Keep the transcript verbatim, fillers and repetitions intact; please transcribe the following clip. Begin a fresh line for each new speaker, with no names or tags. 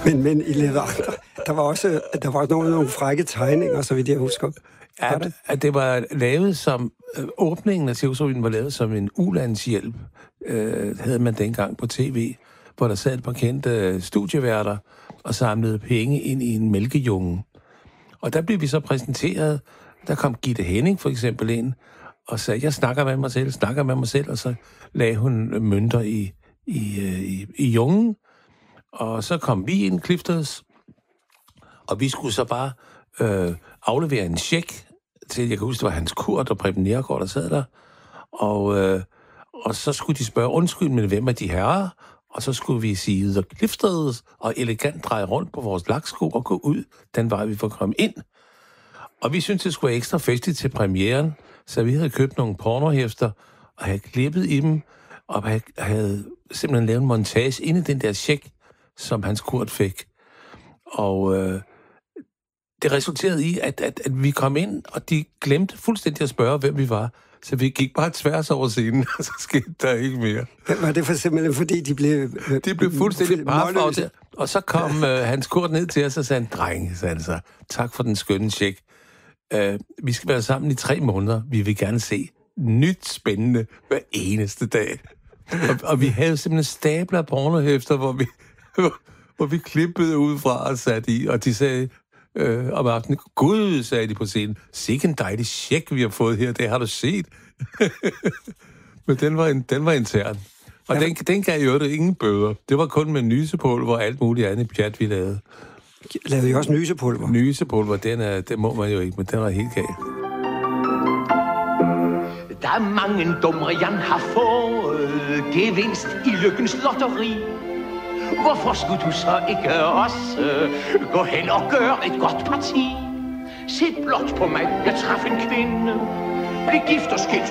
Men, men I lavede andre. Der var også der var nogle, nogle frække tegninger, så vidt jeg husker.
At det? at det var lavet som... Øh, åbningen af Cirkusrevyen var lavet som en ulandshjælp, øh, havde man dengang på tv, hvor der sad et par kendte øh, studieværter og samlede penge ind i en mælkejunge. Og der blev vi så præsenteret. Der kom Gitte Henning for eksempel ind og sagde, jeg snakker med mig selv, snakker med mig selv, og så lagde hun mønter i, i, i, i jungen. Og så kom vi ind, Clifters, og vi skulle så bare øh, aflevere en check til, jeg kan huske, det var Hans Kurt og Preben Nergård, der sad der. Og, øh, og så skulle de spørge, undskyld, men hvem er de herrer? Og så skulle vi sige, The Clifters, og elegant dreje rundt på vores laksko og gå ud den vej, vi får komme ind. Og vi syntes, det skulle være ekstra festligt til premieren, så vi havde købt nogle pornohæfter, og havde klippet i dem, og havde simpelthen lavet en montage inde i den der check, som Hans Kurt fik. Og øh, det resulterede i, at, at, at vi kom ind, og de glemte fuldstændig at spørge, hvem vi var. Så vi gik bare tværs over scenen, og så skete der ikke mere.
Var det for simpelthen, fordi de blev...
Øh, de blev fuldstændig parfarvet. Og så kom øh, Hans Kurt ned til os og sagde, dreng, sagde han så, tak for den skønne check. Uh, vi skal være sammen i tre måneder. Vi vil gerne se nyt spændende hver eneste dag. Og, og vi havde simpelthen stabler af pornohæfter, hvor vi, hvor vi klippede ud fra og satte i, og de sagde øh, om aftenen, Gud, sagde de på scenen, sikke en dejlig check, vi har fået her, det har du set. Men den var, en, den var intern. Og ja. den, den gav jo det ingen bøder. Det var kun med nysepulver og alt muligt andet pjat, vi lavede.
Lavede I også nysepulver?
Nysepulver, den, er, den må man jo ikke, men den var helt gal.
Der er mange dumre, Jan har fået gevinst i lykkens lotteri. Hvorfor skulle du så ikke også gå hen og gøre et godt parti? Se blot på mig, jeg traf en kvinde. Blev gift og skilt